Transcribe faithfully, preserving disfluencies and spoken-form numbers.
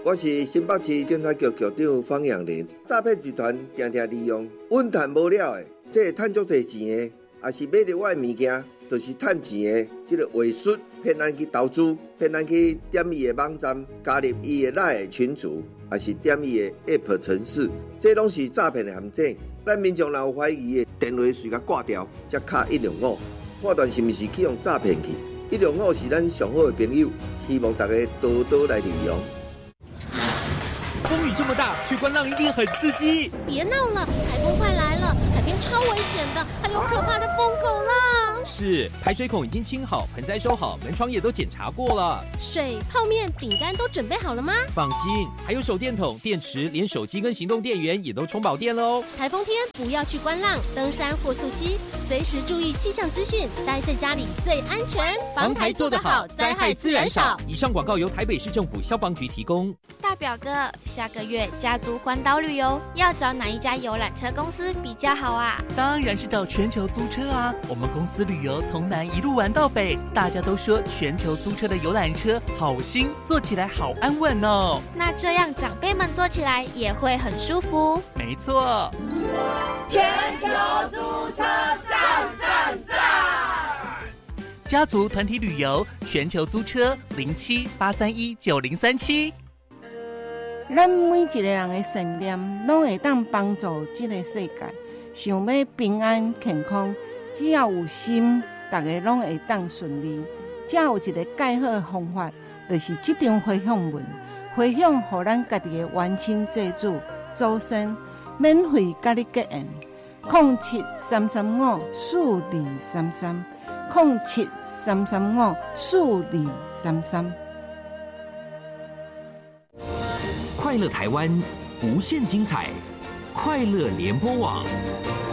我是新北市警察局局长方扬林。诈骗集团常常利用稳赚无了的，这个赚足多钱的，也是买到我的物件，就是赚钱的。这个话术骗咱去投资，骗咱去点伊的网站，加入伊的赖的群组，也是点伊的 App 程式，这拢是诈骗的陷阱。咱民众若有怀疑的，电话随甲挂掉，才敲一零五，判断是毋是去用诈骗去。一零五是咱上好的朋友，希望大家多多来利用。 风雨这么大，去观浪一定很刺激。 别闹了，台风快来了，海边超危险的，还有可怕的疯狗浪。 是，排水孔已经清好，盆栽收好，门窗也都检查过了。 水、泡面、饼干都准备好了吗？ 放心，还有手电筒、电池，连手机跟行动电源也都充饱电了哦。 台风天不要去观浪、登山或溯溪，随时注意气象资讯，待在家里最安全。 防台做得好，灾害自然少。以上广告由台北市政府消防局提供。 大表哥，下个月家族环岛旅游要找哪一家游览车公司比较好啊？ 当然是找全球租车啊！我们公司旅游从南一路玩到北，大家都说全球租车的游览车好新，坐起来好安稳哦。 那这样长辈们坐起来也会很舒服。 没错， 全球租车赞赞赞！ 家族团体旅游，全球租车零七八三一九零三七。 咱每一个人的信念，拢会当帮助这个世界。想要平安健康，只要有心，大家拢会当顺利。只有一个介好的方法，就是这张回向文，回向予咱家己的冤亲债主、祖先，免费甲你结缘。零七三三五四二三三，零七三三五四二三三。 快乐台湾，无限精彩，快乐联播网。